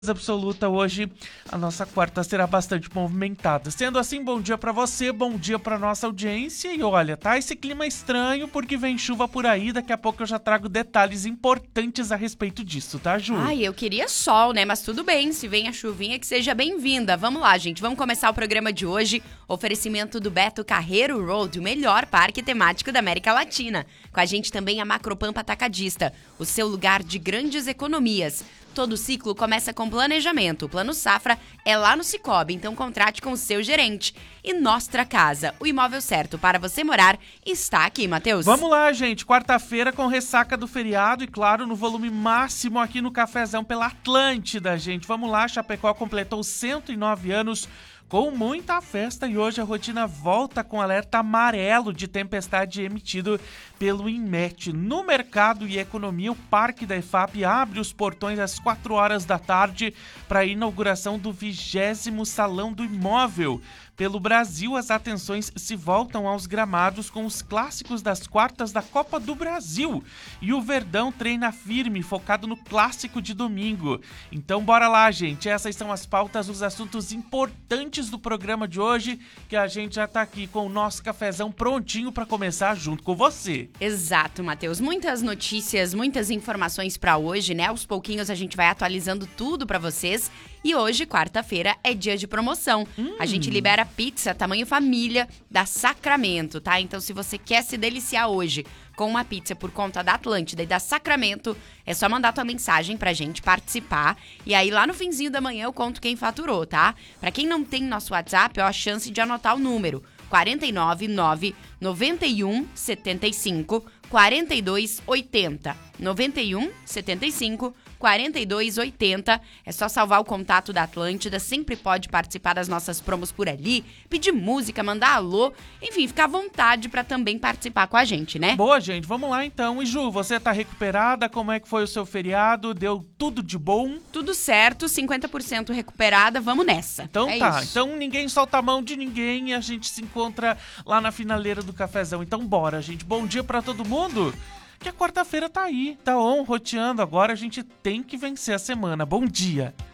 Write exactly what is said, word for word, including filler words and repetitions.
Absoluta, hoje a nossa quarta será bastante movimentada. Sendo assim, bom dia pra você, bom dia pra nossa audiência. E olha, tá esse clima estranho porque vem chuva por aí. Daqui a pouco eu já trago detalhes importantes a respeito disso, tá, Ju? Ai, eu queria sol, né? Mas tudo bem, se vem a chuvinha, que seja bem-vinda. Vamos lá, gente, vamos começar o programa de hoje. Oferecimento do Beto Carreiro Road, o melhor parque temático da América Latina. Com a gente também a Macropampa Atacadista, o seu lugar de grandes economias. Todo ciclo começa com planejamento. O Plano Safra é lá no Cicobi, então contrate com o seu gerente. E Nostra Casa, o imóvel certo para você morar, está aqui, Matheus. Vamos lá, gente. Quarta-feira com ressaca do feriado e, claro, no volume máximo aqui no Cafezão pela Atlântida, gente. Vamos lá, Chapecó completou cento e nove anos com muita festa e hoje a rotina volta com alerta amarelo de tempestade emitido pelo INMET. No mercado e economia, o Parque da EFAP abre os portões às quatro horas da tarde para a inauguração do vigésimo Salão do Imóvel. Pelo Brasil, as atenções se voltam aos gramados com os clássicos das quartas da Copa do Brasil. E o Verdão treina firme, focado no clássico de domingo. Então bora lá, gente. Essas são as pautas, os assuntos importantes do programa de hoje, que a gente já tá aqui com o nosso cafezão prontinho para começar junto com você. Exato, Matheus. Muitas notícias, muitas informações para hoje, né? Aos pouquinhos a gente vai atualizando tudo para vocês. E hoje, quarta-feira, é dia de promoção. Hum. A gente libera pizza tamanho família da Sacramento, tá? Então, se você quer se deliciar hoje com uma pizza por conta da Atlântida e da Sacramento, é só mandar tua mensagem pra gente participar. E aí, lá no finzinho da manhã, eu conto quem faturou, tá? Pra quem não tem nosso WhatsApp, ó, a chance de anotar o número. quatro nove nove, nove um, sete cinco, quatro dois oito zero. nove um, sete cinco, quatro dois oito zero. É só salvar o contato da Atlântida, sempre pode participar das nossas promos por ali, pedir música, mandar alô, enfim, ficar à vontade pra também participar com a gente, né? Boa, gente, vamos lá então. E Ju, você tá recuperada? Como é que foi o seu feriado? Deu tudo de bom? Tudo certo, cinquenta por cento recuperada, vamos nessa. Então é tá, isso. Então ninguém solta a mão de ninguém e a gente se encontra lá na finaleira do cafezão. Então bora, gente. Bom dia pra todo mundo. Que a quarta-feira tá aí, tá on, roteando. Agora a gente tem que vencer a semana. Bom dia.